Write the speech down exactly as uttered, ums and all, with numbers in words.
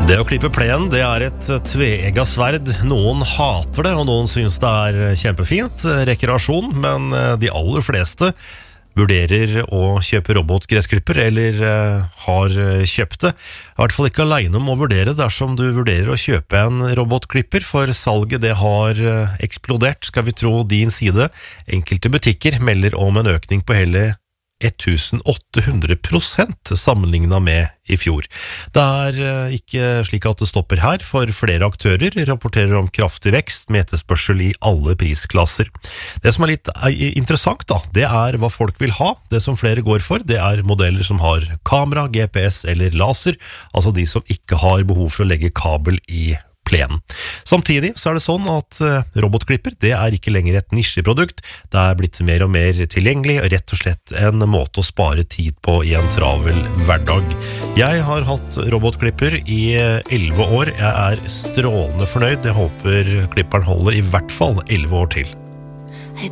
Det å klippe plenen, det er et tveegget sverd. Noen hater det, og noen synes det er kjempefint, rekreasjon, men de aller fleste vurderer å kjøpe robotgressklipper, eller har kjøpt det. I hvert fall ikke alene om å vurdere dersom du vurderer å kjøpe en robotklipper, for salget det har eksplodert, skal vi tro din side. Enkelte butikker melder om en økning på hele åtte hundre prosent sammenlignet med i fjor. Det er ikke slik at det stopper her, for flere aktører rapporterer om kraftig vekst med etterspørsel i alle prisklasser. Det som er litt interessant da, det er hva folk vil ha. Det som flere går for, det er modeller som har kamera, G P S eller laser, altså de som ikke har behov for å legge kabel i plenen. Samtidig så er det sånn at robotklipper, det er ikke lenger et nisjeprodukt. Det er blitt mer og mer tilgjengelig, og rett og slett en måte å spare tid på i en travel hverdag. Jeg har hatt robotklipper i elleve år. Jeg er strålende fornøyd. Jeg håper klipperen holder i hvert fall elleve år til.